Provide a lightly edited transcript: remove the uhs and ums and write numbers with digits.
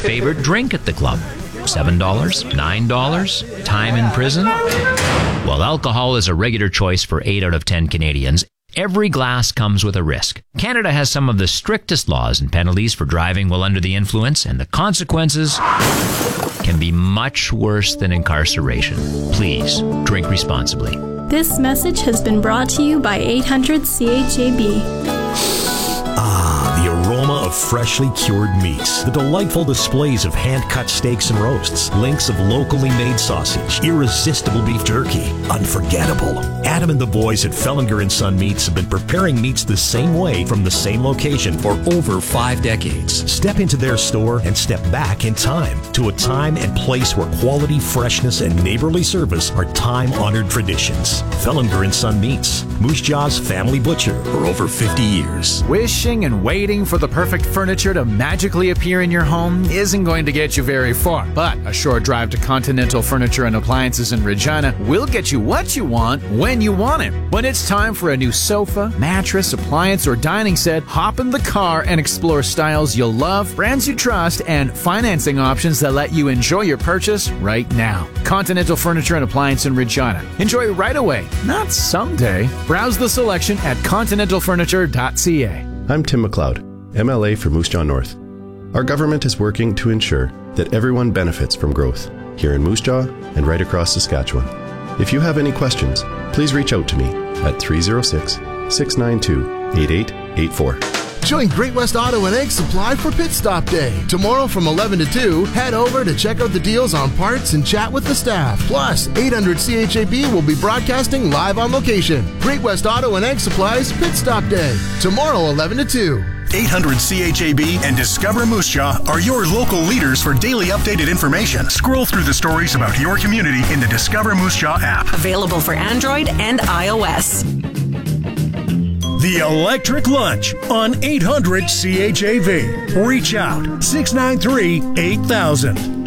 favorite drink at the club? $7? $9? Time in prison? Well, alcohol is a regular choice for 8 out of 10 Canadians. Every glass comes with a risk. Canada has some of the strictest laws and penalties for driving while under the influence, and the consequences can be much worse than incarceration. Please, drink responsibly. This message has been brought to you by 800-CHAB. The aroma of freshly cured meats, the delightful displays of hand-cut steaks and roasts, links of locally made sausage, irresistible beef jerky, unforgettable. Adam and the boys at Fellinger & Son Meats have been preparing meats the same way from the same location for over 5 decades. Step into their store and step back in time to a time and place where quality, freshness, and neighborly service are time-honored traditions. Fellinger & Son Meats, Moose Jaw's family butcher for over 50 years. Wishing and waiting for the perfect furniture to magically appear in your home isn't going to get you very far, but a short drive to Continental Furniture and Appliances in Regina will get you what you want when you want it. When it's time for a new sofa, mattress, appliance, or dining set, hop in the car and explore styles you'll love, brands you trust, and financing options that let you enjoy your purchase right now. Continental Furniture and Appliance in Regina. Enjoy right away, not someday. Browse the selection at continentalfurniture.ca. I'm Tim McLeod, MLA for Moose Jaw North. Our government is working to ensure that everyone benefits from growth here in Moose Jaw and right across Saskatchewan. If you have any questions, please reach out to me at 306-692-8884. Join Great West Auto and Egg Supply for Pit Stop Day. Tomorrow from 11 to 2, head over to check out the deals on parts and chat with the staff. Plus, 800-CHAB will be broadcasting live on location. Great West Auto and Egg Supply's Pit Stop Day. Tomorrow, 11 to 2. 800-CHAB and Discover Moose Jaw are your local leaders for daily updated information. Scroll through the stories about your community in the Discover Moose Jaw app. Available for Android and iOS. The Electric Lunch on 800-CHAB. Reach out, 693-8000.